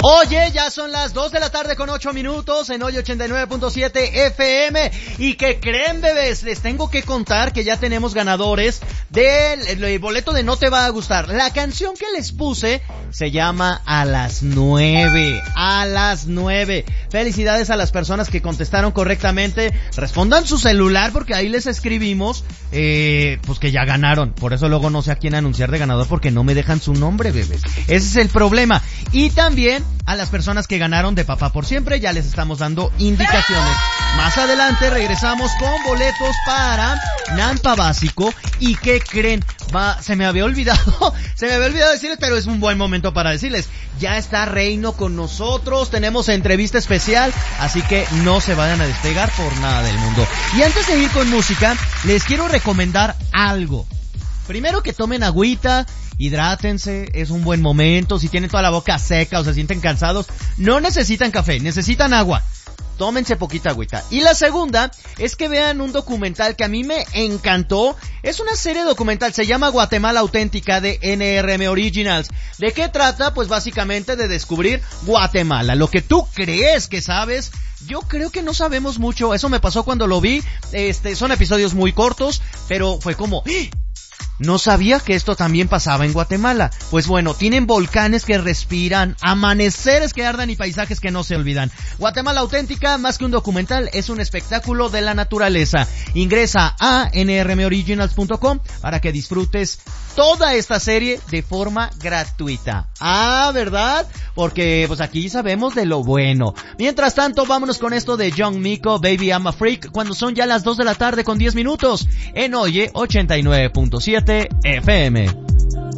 Oye, ya son las 2 de la tarde con 8 minutos en Hoy 89.7 FM. ¿Y qué creen, bebés? Les tengo que contar que ya tenemos ganadores del boleto de No Te Va a Gustar. La canción que les puse se llama A las 9. A las 9. Felicidades a las personas que contestaron correctamente. Respondan su celular porque ahí les escribimos pues que ya ganaron. Por eso luego no sé a quién anunciar de ganador porque no me dejan su nombre, bebés. Ese es el problema. Y también a las personas que ganaron de Papá por Siempre ya les estamos dando indicaciones. Más adelante regresamos con boletos para Nampa Básico. ¿Y qué creen? Se me había olvidado decirles, pero es un buen momento para decirles. Ya está Reino con nosotros, tenemos entrevista especial, así que no se vayan a despegar por nada del mundo. Y antes de ir con música, les quiero recomendar algo. Primero que tomen agüita, hidrátense, es un buen momento. Si tienen toda la boca seca o se sienten cansados, no necesitan café, necesitan agua. Tómense poquita agüita. Y la segunda es que vean un documental que a mí me encantó. Es una serie documental, se llama Guatemala Auténtica de NRM Originals. ¿De qué trata? Pues básicamente de descubrir Guatemala. Lo que tú crees que sabes, yo creo que no sabemos mucho. Eso me pasó cuando lo vi. Son episodios muy cortos, pero fue como... No sabía que esto también pasaba en Guatemala. Pues bueno, tienen volcanes que respiran, amaneceres que ardan y paisajes que no se olvidan. Guatemala Auténtica, más que un documental, es un espectáculo de la naturaleza. Ingresa a nrmoriginals.com para que disfrutes toda esta serie de forma gratuita. Ah, ¿verdad? Porque pues aquí sabemos de lo bueno. Mientras tanto, vámonos con esto de Young Miko, Baby I'm a Freak, cuando son ya las 2 de la tarde con 10 minutos en Oye 89.7 FM.